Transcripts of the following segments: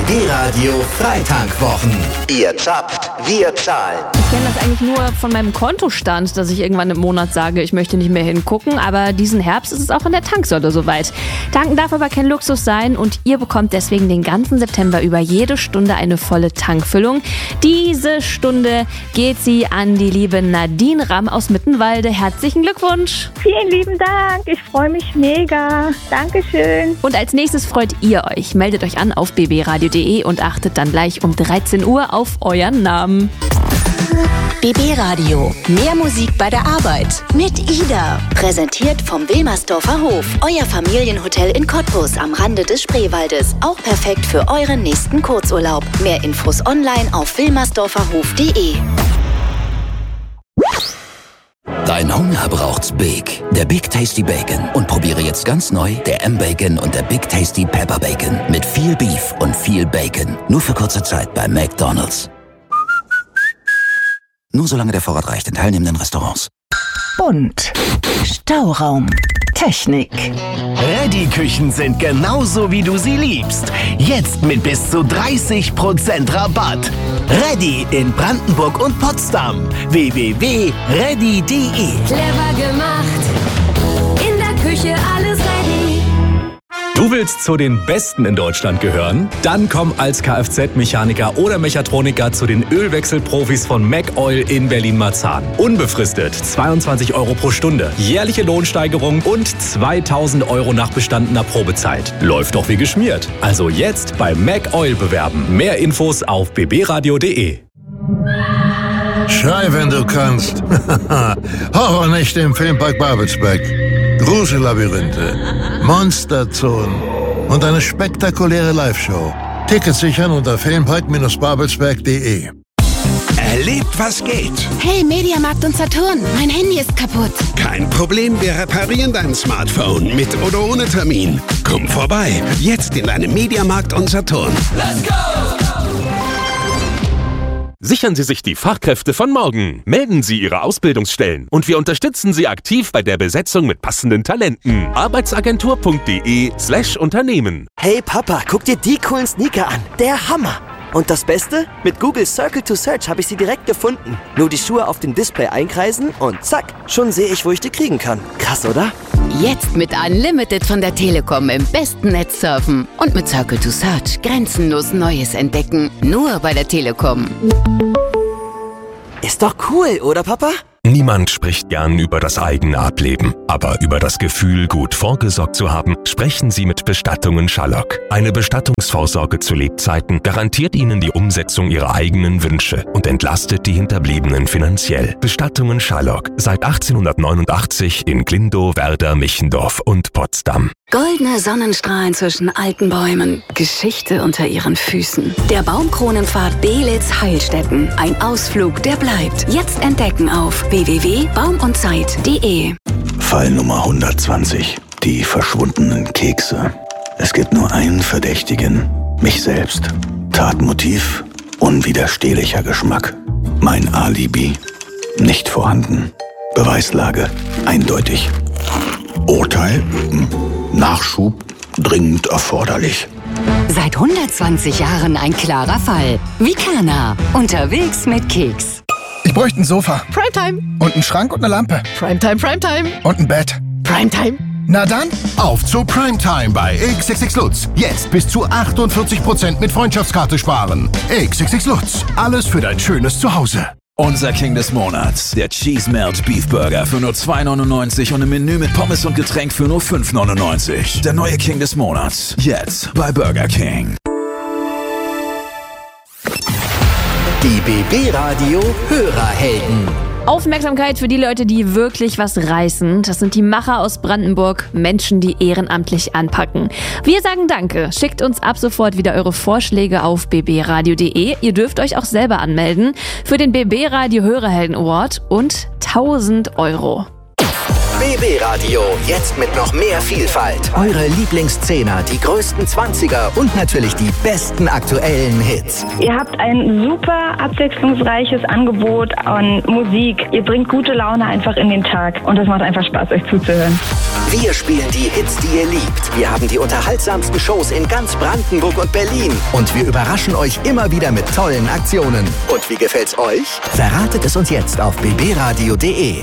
BB Radio Freitankwwochen. Ihr zappt, wir zahlen. Ich kenne das eigentlich nur von meinem Kontostand, dass ich irgendwann im Monat sage, ich möchte nicht mehr hingucken. Aber diesen Herbst ist es auch in der Tanksäule soweit. Tanken darf aber kein Luxus sein und ihr bekommt deswegen den ganzen September über jede Stunde eine volle Tankfüllung. Diese Stunde geht sie an die liebe Nadine Ramm aus Mittenwalde. Herzlichen Glückwunsch! Vielen lieben Dank, ich freue mich mega. Dankeschön. Und als nächstes freut ihr euch. Meldet euch an auf bbradio.de und achtet dann gleich um 13 Uhr auf euren Namen. BB Radio. Mehr Musik bei der Arbeit. Mit Ida. Präsentiert vom Wilmersdorfer Hof. Euer Familienhotel in Cottbus am Rande des Spreewaldes. Auch perfekt für euren nächsten Kurzurlaub. Mehr Infos online auf wilmersdorferhof.de. Dein Hunger braucht's Big. Der Big Tasty Bacon. Und probiere jetzt ganz neu der M-Bacon und der Big Tasty Pepper Bacon. Mit viel Beef und viel Bacon. Nur für kurze Zeit bei McDonald's. Nur solange der Vorrat reicht in teilnehmenden Restaurants. Bunt. Stauraum. Technik. Reddy-Küchen sind genauso, wie du sie liebst. Jetzt mit bis zu 30% Rabatt. Reddy in Brandenburg und Potsdam. www.reddy.de. Clever gemacht. In der Küche alles ready. Du willst zu den Besten in Deutschland gehören? Dann komm als Kfz-Mechaniker oder Mechatroniker zu den Ölwechselprofis von McOil in Berlin-Marzahn. Unbefristet 22 € pro Stunde, jährliche Lohnsteigerung und 2.000 € nach bestandener Probezeit. Läuft doch wie geschmiert. Also jetzt bei McOil bewerben. Mehr Infos auf bbradio.de. Schrei, wenn du kannst. Horrornächte im Filmpark Babelsberg. Grusellabyrinthe, Monsterzonen und eine spektakuläre Live-Show. Tickets sichern unter filmpark-babelsberg.de. Erlebt, was geht. Hey, Mediamarkt und Saturn, mein Handy ist kaputt. Kein Problem, wir reparieren dein Smartphone mit oder ohne Termin. Komm vorbei, jetzt in deinem Mediamarkt und Saturn. Let's go! Sichern Sie sich die Fachkräfte von morgen. Melden Sie Ihre Ausbildungsstellen und wir unterstützen Sie aktiv bei der Besetzung mit passenden Talenten. Arbeitsagentur.de/Unternehmen. Hey Papa, guck dir die coolen Sneaker an. Der Hammer! Und das Beste? Mit Google Circle to Search habe ich sie direkt gefunden. Nur die Schuhe auf dem Display einkreisen und zack, schon sehe ich, wo ich die kriegen kann. Krass, oder? Jetzt mit Unlimited von der Telekom im besten Netz surfen. Und mit Circle to Search grenzenlos Neues entdecken. Nur bei der Telekom. Ist doch cool, oder Papa? Niemand spricht gern über das eigene Ableben. Aber über das Gefühl, gut vorgesorgt zu haben, sprechen Sie mit Bestattungen Schallock. Eine Bestattungsvorsorge zu Lebzeiten garantiert Ihnen die Umsetzung Ihrer eigenen Wünsche und entlastet die Hinterbliebenen finanziell. Bestattungen Schallock. Seit 1889 in Glindow, Werder, Michendorf und Potsdam. Goldene Sonnenstrahlen zwischen alten Bäumen. Geschichte unter ihren Füßen. Der Baumkronenpfad Belitz-Heilstätten. Ein Ausflug, der bleibt. Jetzt entdecken auf www.baumundzeit.de. Fall Nummer 120. Die verschwundenen Kekse. Es gibt nur einen Verdächtigen. Mich selbst. Tatmotiv. Unwiderstehlicher Geschmack. Mein Alibi. Nicht vorhanden. Beweislage. Eindeutig. Urteil. Nachschub. Dringend erforderlich. Seit 120 Jahren ein klarer Fall. Vicana. Unterwegs mit Keks. Ich bräuchte ein Sofa. Primetime. Und einen Schrank und eine Lampe. Primetime, Primetime. Und ein Bett. Primetime. Na dann, auf zu Primetime bei XXX Lutz. Jetzt bis zu 48% mit Freundschaftskarte sparen. XXX Lutz. Alles für dein schönes Zuhause. Unser King des Monats, der Cheese Melt Beef Burger für nur 2,99 und ein Menü mit Pommes und Getränk für nur 5,99. Der neue King des Monats, jetzt bei Burger King. Die BB Radio Hörerhelden. Aufmerksamkeit für die Leute, die wirklich was reißen. Das sind die Macher aus Brandenburg, Menschen, die ehrenamtlich anpacken. Wir sagen Danke. Schickt uns ab sofort wieder eure Vorschläge auf bbradio.de. Ihr dürft euch auch selber anmelden für den BB Radio Hörerhelden Award und 1.000 €. BB Radio, jetzt mit noch mehr Vielfalt. Eure Lieblingszehner, die größten 20er und natürlich die besten aktuellen Hits. Ihr habt ein super abwechslungsreiches Angebot an Musik. Ihr bringt gute Laune einfach in den Tag und es macht einfach Spaß, euch zuzuhören. Wir spielen die Hits, die ihr liebt. Wir haben die unterhaltsamsten Shows in ganz Brandenburg und Berlin. Und wir überraschen euch immer wieder mit tollen Aktionen. Und wie gefällt's euch? Verratet es uns jetzt auf bbradio.de.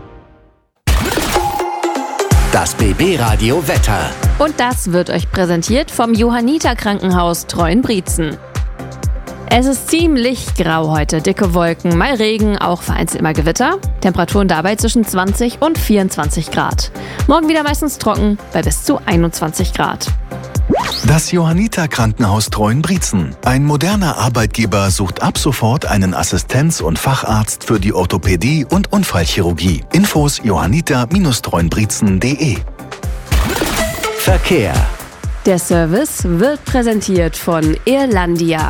Das BB-Radio Wetter. Und das wird euch präsentiert vom Johanniter Krankenhaus Treuenbrietzen. Es ist ziemlich grau heute, dicke Wolken, mal Regen, auch vereinzelt mal Gewitter. Temperaturen dabei zwischen 20 und 24 Grad. Morgen wieder meistens trocken, bei bis zu 21 Grad. Das Johanniter Krankenhaus Treuenbrietzen. Ein moderner Arbeitgeber sucht ab sofort einen Assistenz- und Facharzt für die Orthopädie und Unfallchirurgie. Infos johanniter-treuenbrietzen.de. Verkehr. Der Service wird präsentiert von Irlandia.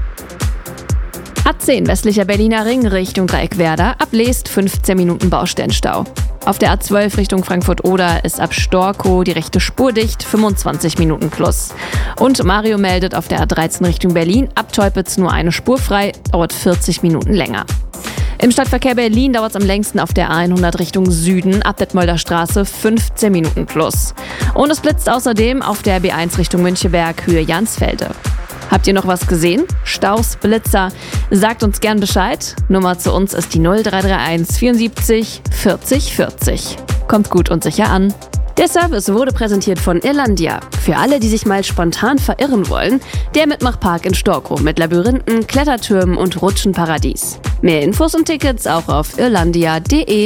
A10 westlicher Berliner Ring Richtung Dreieckwerder, ab Leest 15 Minuten Baustellenstau. Auf der A12 Richtung Frankfurt-Oder ist ab Storkow die rechte Spur dicht, 25 Minuten plus. Und Mario meldet auf der A13 Richtung Berlin, ab Teupitz nur eine Spur frei, dauert 40 Minuten länger. Im Stadtverkehr Berlin dauert es am längsten auf der A100 Richtung Süden, ab Detmolder Straße 15 Minuten plus. Und es blitzt außerdem auf der B1 Richtung Müncheberg, Höhe Jansfelde. Habt ihr noch was gesehen? Staus, Blitzer? Sagt uns gern Bescheid. Nummer zu uns ist die 0331 74 40 40. Kommt gut und sicher an. Der Service wurde präsentiert von Irlandia. Für alle, die sich mal spontan verirren wollen, der Mitmachpark in Storkow mit Labyrinthen, Klettertürmen und Rutschenparadies. Mehr Infos und Tickets auch auf irlandia.de.